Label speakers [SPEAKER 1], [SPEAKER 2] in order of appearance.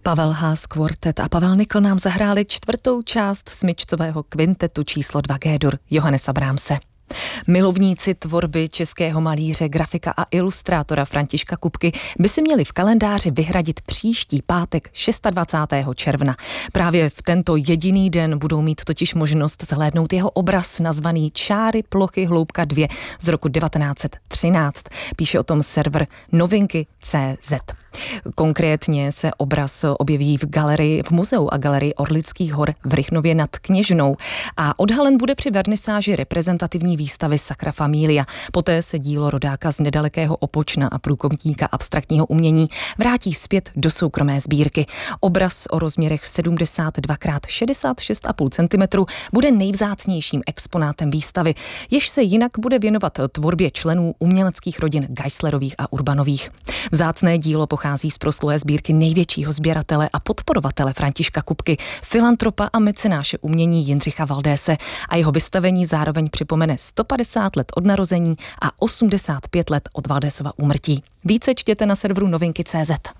[SPEAKER 1] Pavel Haas Quartet a Pavel Nikl nám zahráli čtvrtou část smyčcového kvintetu číslo 2 G-dur Johannesa Brahmse. Milovníci tvorby českého malíře, grafika a ilustrátora Františka Kupky by si měli v kalendáři vyhradit příští pátek 26. června. Právě v tento jediný den budou mít totiž možnost zhlédnout jeho obraz nazvaný Čáry plochy hloubka 2 z roku 1913. Píše o tom server Novinky.cz. Konkrétně se obraz objeví v muzeu a galerii Orlických hor v Rychnově nad Kněžnou a odhalen bude při vernisáži reprezentativní výstavy Sacra Familia. Poté se dílo rodáka z nedalekého Opočna a průkopníka abstraktního umění vrátí zpět do soukromé sbírky. Obraz o rozměrech 72x66,5 cm bude nejvzácnějším exponátem výstavy, jež se jinak bude věnovat tvorbě členů uměleckých rodin Geislerových a Urbanových. Vzácné dílo pochází z proslulé sbírky největšího sběratele a podporovatele Františka Kupky, filantropa a mecenáše umění Jindřicha Valdése a jeho vystavení zároveň připomene 150 let od narození a 85 let od Valdésova úmrtí. Více čtěte na serveru Novinky.cz.